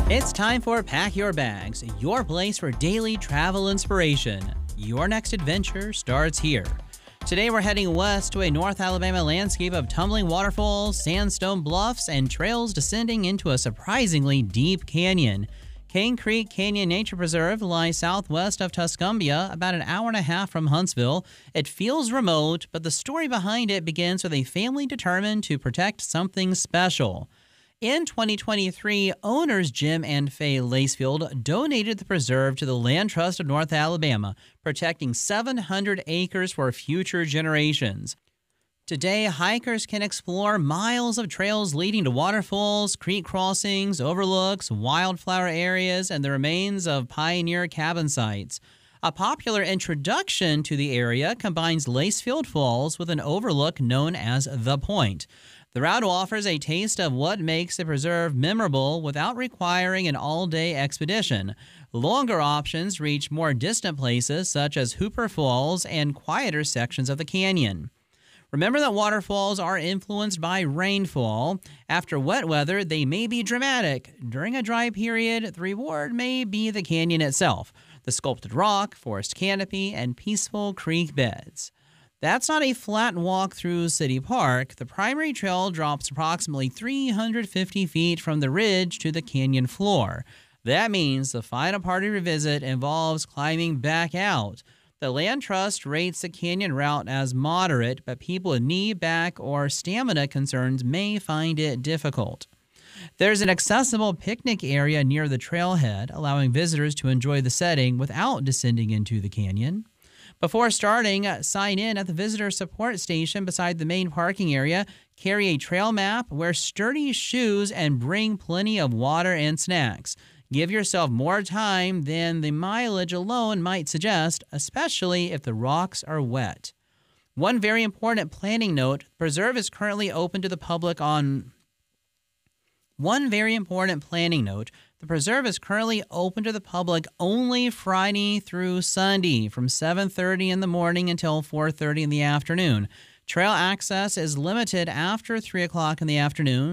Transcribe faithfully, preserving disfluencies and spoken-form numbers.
It's time for Pack Your Bags, your place for daily travel inspiration. Your next adventure starts here. Today we're heading west to a North Alabama landscape of tumbling waterfalls, sandstone bluffs, and trails descending into a surprisingly deep canyon. Cane Creek Canyon Nature Preserve lies southwest of Tuscumbia, about an hour and a half from Huntsville. It feels remote, but the story behind it begins with a family determined to protect something special. In twenty twenty-three, owners Jim and Faye Lacefield donated the preserve to the Land Trust of North Alabama, protecting seven hundred acres for future generations. Today, hikers can explore miles of trails leading to waterfalls, creek crossings, overlooks, wildflower areas, and the remains of pioneer cabin sites. A popular introduction to the area combines Lacefield Falls with an overlook known as The Point. The route offers a taste of what makes the preserve memorable without requiring an all-day expedition. Longer options reach more distant places such as Hooper Falls and quieter sections of the canyon. Remember that waterfalls are influenced by rainfall. After wet weather, they may be dramatic. During a dry period, the reward may be the canyon itself, the sculpted rock, forest canopy, and peaceful creek beds. That's not a flat walk through City Park. The primary trail drops approximately three hundred fifty feet from the ridge to the canyon floor. That means the final part of your visit involves climbing back out. The Land Trust rates the canyon route as moderate, but people with knee, back, or stamina concerns may find it difficult. There's an accessible picnic area near the trailhead, allowing visitors to enjoy the setting without descending into the canyon. Before starting, sign in at the visitor support station beside the main parking area, carry a trail map, wear sturdy shoes, and bring plenty of water and snacks. Give yourself more time than the mileage alone might suggest, especially if the rocks are wet. One very important planning note, the preserve is currently open to the public on... One very important planning note, the preserve is currently open to the public only Friday through Sunday from seven thirty in the morning until four thirty in the afternoon. Trail access is limited after three o'clock in the afternoon.